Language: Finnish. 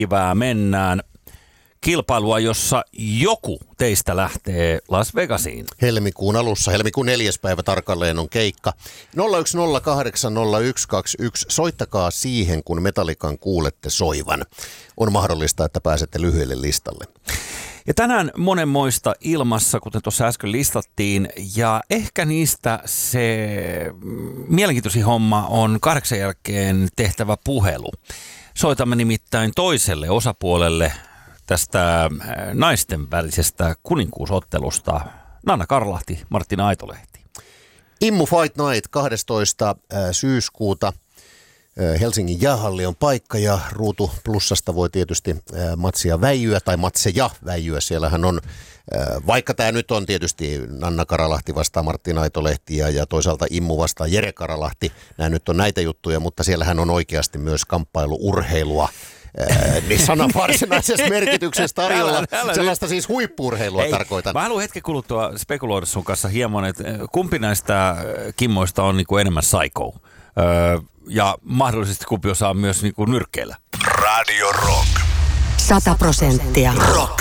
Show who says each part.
Speaker 1: päivää mennään kilpailua, jossa joku teistä lähtee Las Vegasiin.
Speaker 2: Helmikuun alussa, helmikuun 4. päivä tarkalleen on keikka. 010800121, soittakaa siihen, kun Metallican kuulette soivan. On mahdollista, että pääsette lyhyelle listalle.
Speaker 1: Ja tänään monenmoista ilmassa, kuten tuossa äsken listattiin, ja ehkä niistä se mielenkiintoisin homma on 8 jälkeen tehtävä puhelu. Soitamme nimittäin toiselle osapuolelle tästä naisten välisestä kuninkuusottelusta. Nanna Karlahti, Martina Aitolehti.
Speaker 2: Immu Fight Night 12. syyskuuta. Helsingin jäähalli on paikka ja Ruutu Plussasta voi tietysti matsia väijyä tai matseja väijyä. Siellähän on, vaikka tämä nyt on tietysti Nanna Karalahti vastaan Martina Aitolehti ja toisaalta Immu vastaan Jere Karalahti. Nämä nyt on näitä juttuja, mutta siellähän on oikeasti myös kamppailuurheilua. Niin sanan varsinaisessa merkityksessä tarjolla. Sellaista siis huippu-urheilua tarkoitan.
Speaker 1: Mä haluan hetken kuluttua spekuloida sun kanssa hieman, että kumpi näistä kimmoista on niinku enemmän psycho. Ja mahdollisesti kumpi osaa myös niinku nyrkkeillä.
Speaker 3: Radio Rock.
Speaker 4: 100% rock.